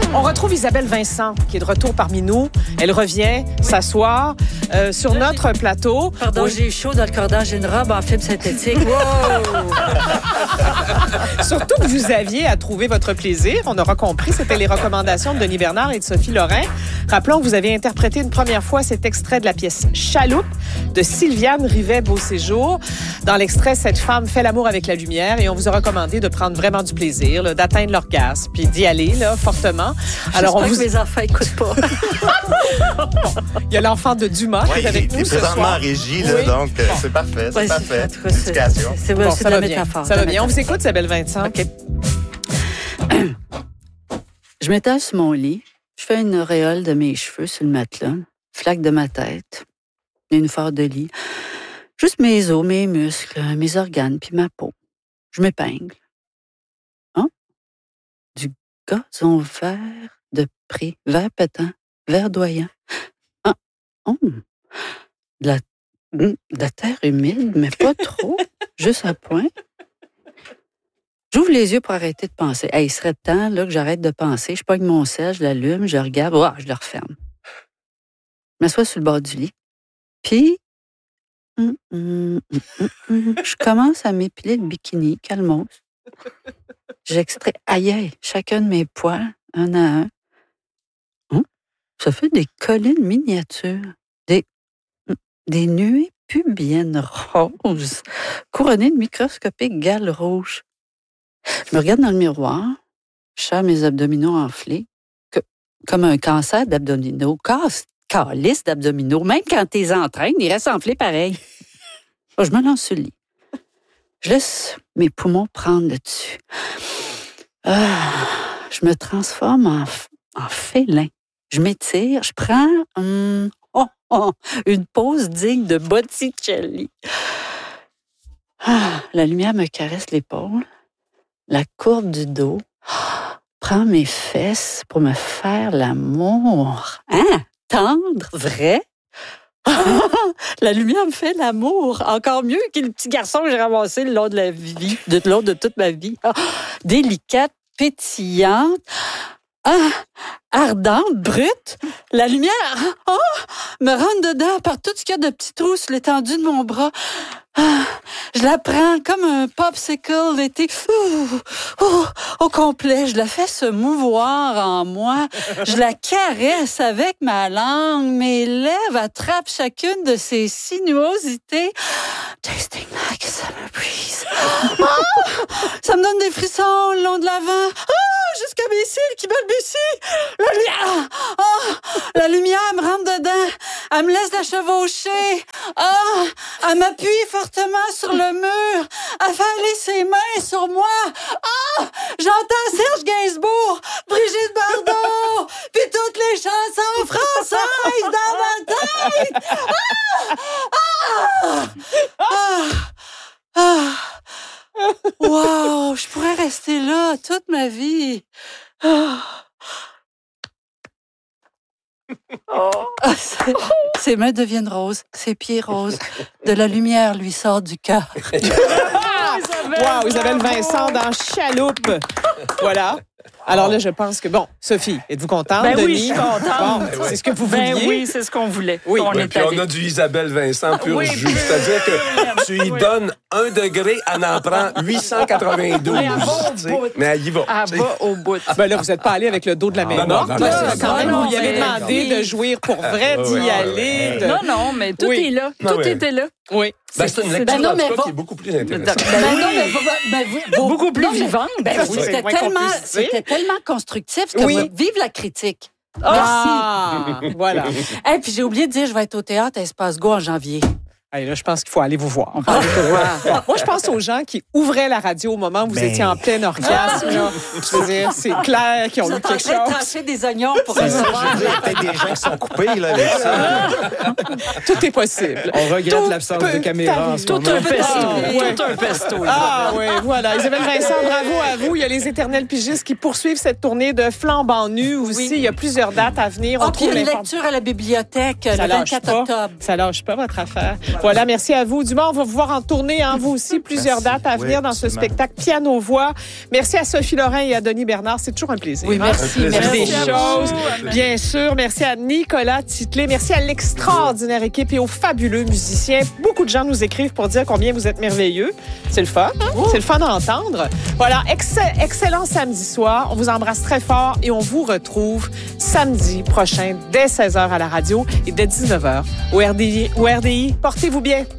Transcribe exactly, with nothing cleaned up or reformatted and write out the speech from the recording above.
On retrouve Isabelle Vincent, qui est de retour parmi nous. Elle revient oui. s'asseoir euh, sur Là, notre j'ai... plateau. Pardon, oui. j'ai eu chaud dans le cordage. J'ai une robe en fibre synthétique. Wow! Surtout que vous aviez à trouver votre plaisir. On aura compris, c'était les recommandations de Denis Bernard et de Sophie Lorrain. Rappelons que vous avez interprété une première fois cet extrait de la pièce Chaloupe de Sylviane Rivet-Beauséjour. Dans l'extrait, cette femme fait l'amour avec la lumière et on vous a recommandé de prendre vraiment du plaisir, là, d'atteindre l'orgasme, puis d'y aller là, fortement. Alors, on vous... que mes enfants n'écoutent pas. Il y a l'enfant de Dumas ouais, qui est avec nous ce soir. Présentement en régie, là, oui. donc bon. c'est parfait, c'est ouais, parfait. C'est, L'éducation. C'est, c'est, bon, c'est ça de va la bien. métaphore. Ça va bien. On vous écoute, Isabelle Vincent. OK. Je m'étale sur mon lit. Je fais une auréole de mes cheveux sur le matelas. Flaque de ma tête. Une phare de lit. Juste mes os, mes muscles, mes organes, puis ma peau. Je m'épingle. Hein? Du gazon vert de prix, vert pétant, verdoyant. Ah, oh. De la, de la terre humide, mais pas trop, juste à point. J'ouvre les yeux pour arrêter de penser. Hey, il serait temps là, que j'arrête de penser. Je pogne mon sel, je l'allume, je regarde, oh, je le referme. Je m'assois sur le bord du lit. Puis, hum, hum, hum, hum, hum, je commence à m'épiler le bikini, calmos. J'extrais, aïe, aïe, chacun de mes poils, un à un. Hum, ça fait des collines miniatures, des, des nuées pubiennes roses, couronnées de microscopiques gales rouges. Je me regarde dans le miroir, je serre mes abdominaux enflés, que, comme un cancer d'abdominaux, casse, calice d'abdominaux. Même quand tu les entraînes, ils restent enflés pareil. Je me lance sur le lit. Je laisse mes poumons prendre le dessus. Ah, je me transforme en, en félin. Je m'étire, je prends hum, oh, oh, une pose digne de Botticelli. Ah, la lumière me caresse l'épaule. La courbe du dos prend mes fesses pour me faire l'amour. Hein? Tendre? Vrai? La lumière me fait l'amour. Encore mieux que le petit garçon que j'ai ramassé le long de la vie, de long de toute ma vie. Délicate, pétillante, ah, ardente, brute. La lumière oh, me rentre dedans par tout ce qu'il y a de petits trous sur l'étendue de mon bras. Ah, je la prends comme un popsicle l'été ouh, ouh, au complet. Je la fais se mouvoir en moi. Je la caresse avec ma langue. Mes lèvres attrapent chacune de ses sinuosités. Tasting like a summer breeze. Ah, ça me donne des frissons le long de l'avant. Ah, jusqu'à mes cils qui balbutient. La, lumière, ah, la lumière me rentre dedans. Elle me laisse la chevaucher. Ah, elle m'appuie fortement sur le mur, à faire aller ses mains sur moi. Ah! J'entends Serge Gainsbourg, Brigitte Bardot, puis toutes les chansons françaises dans ma tête. Ah! Ah! Ah! Ah! Wow! Je pourrais rester là toute ma vie. Ah! Oh. Ses, ses mains deviennent roses, ses pieds roses. De la lumière lui sort du cœur. Wow, Isabelle Vincent dans Chaloupe. Voilà. Alors là, je pense que, bon, Sophie, êtes-vous contente? Ben Denis? oui, je suis contente. Bon, ben c'est ce que vous vouliez? Ben oui, c'est ce qu'on voulait. Oui. On, oui, puis on a du Isabelle Vincent pur oui, jus. C'est-à-dire que tu y oui. donnes un degré, elle en prend huit cent quatre-vingt-douze. Mais elle va au bout. Mais elle y va. Elle va au bout. Ben là, vous n'êtes pas allé avec le dos de la main morte. Quand même, vous lui avez demandé de jouer pour vrai, d'y aller. Non, non, mais tout est là. Tout était là. Oui. Ben, c'est une lecture ben non, mais va... qui est beaucoup plus intéressante. Ben non, mais va, ben, va, beaucoup plus non, vivante. Ben oui, c'était, tellement, c'était tellement constructif que oui. Vive la critique. Ah, merci. Voilà. Et hey, puis j'ai oublié de dire, je vais être au théâtre à Espace Go en janvier. Hey, là, je pense qu'il faut aller vous voir. Ah. voir. Moi, je pense aux gens qui ouvraient la radio au moment où vous ben... étiez en plein orgasme. Ah. Là. Je veux dire, c'est clair qu'ils ont eu quelque chose. Vous êtes tranché des oignons pour recevoir. Il y a peut-être des gens qui sont coupés là, avec ça. Tout est possible. On regrette tout l'absence de caméra en ce tout moment. Un pesto. Ah, ouais. Tout un pesto. Là. Ah oui, voilà. Isabelle Vincent, bravo à vous. Il y a les éternels pigistes qui poursuivent cette tournée de flambant nus aussi. Oui. Il y a plusieurs dates à venir. On oh, trouve il y a une lecture à la bibliothèque ça le vingt-quatre octobre. Ça lâche pas votre affaire. Ouais. Voilà, merci à vous. Dumont, on va vous voir en tournée, hein, vous aussi, plusieurs Merci. dates à venir Oui, dans ce absolument. spectacle Piano-Voix. Merci à Sophie Lorrain et à Denis Bernard. C'est toujours un plaisir. Oui, hein? merci. Un plaisir. Des Merci. choses, bien sûr. Merci à Nicolas Titlé. Merci à l'extraordinaire équipe et aux fabuleux musiciens. Beaucoup de gens nous écrivent pour dire combien vous êtes merveilleux. C'est le fun. Hein? C'est le fun d'entendre. Voilà, excell- excellent samedi soir. On vous embrasse très fort et on vous retrouve samedi prochain dès seize heures à la radio et dès dix-neuf heures au R D I. Au R D I. Portez-vous bien.